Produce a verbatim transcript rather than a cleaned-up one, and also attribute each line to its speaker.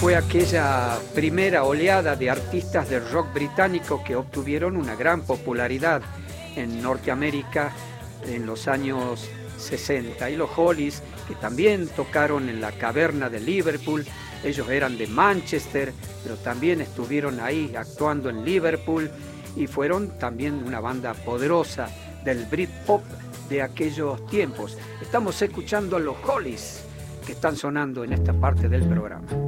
Speaker 1: fue aquella primera oleada de artistas del rock británico que obtuvieron una gran popularidad en Norteamérica en los años sesenta. Y los Hollies, que también tocaron en la caverna de Liverpool, ellos eran de Manchester, pero también estuvieron ahí actuando en Liverpool y fueron también una banda poderosa del Britpop de aquellos tiempos. Estamos escuchando a los Hollies que están sonando en esta parte del programa.